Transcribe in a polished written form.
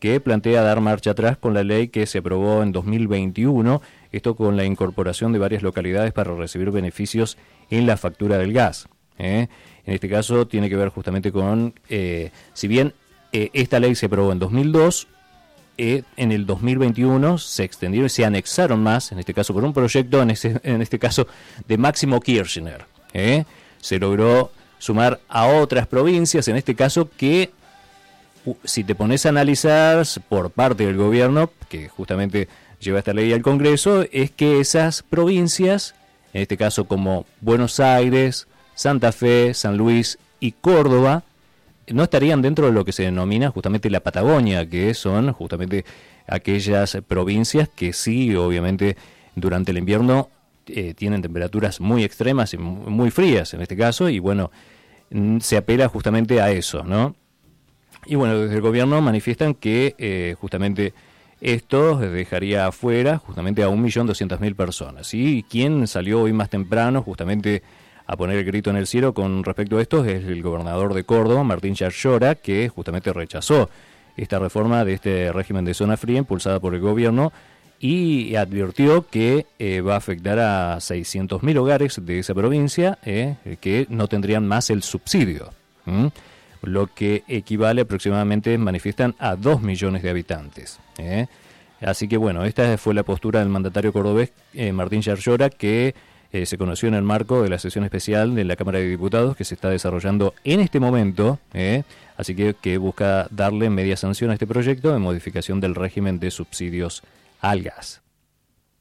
que plantea dar marcha atrás con la ley que se aprobó en 2021, esto con la incorporación de varias localidades para recibir beneficios en la factura del gas. En este caso tiene que ver justamente con, si bien esta ley se aprobó en 2002, en el 2021 se extendieron y se anexaron más, en este caso por un proyecto, en este caso de Máximo Kirchner. Se logró sumar a otras provincias, en este caso que, si te pones a analizar por parte del gobierno, que justamente lleva esta ley al Congreso, es que esas provincias, en este caso como Buenos Aires, Santa Fe, San Luis y Córdoba, no estarían dentro de lo que se denomina justamente la Patagonia, que son justamente aquellas provincias que sí, obviamente, durante el invierno tienen temperaturas muy extremas y muy frías en este caso, y bueno, se apela justamente a eso, ¿no? Y bueno, desde el gobierno manifiestan que justamente esto dejaría afuera justamente a 1.200.000 personas. ¿Y quién salió hoy más temprano justamente a poner el grito en el cielo con respecto a esto? Es el gobernador de Córdoba, Martín Yarlora, que justamente rechazó esta reforma de este régimen de zona fría impulsada por el gobierno y advirtió que va a afectar a 600.000 hogares de esa provincia que no tendrían más el subsidio, lo que equivale aproximadamente, manifiestan, a 2 millones de habitantes. Así que bueno, esta fue la postura del mandatario cordobés Martín Yarlora, que se conoció en el marco de la sesión especial de la Cámara de Diputados que se está desarrollando en este momento, así que busca darle media sanción a este proyecto de modificación del régimen de subsidios al gas.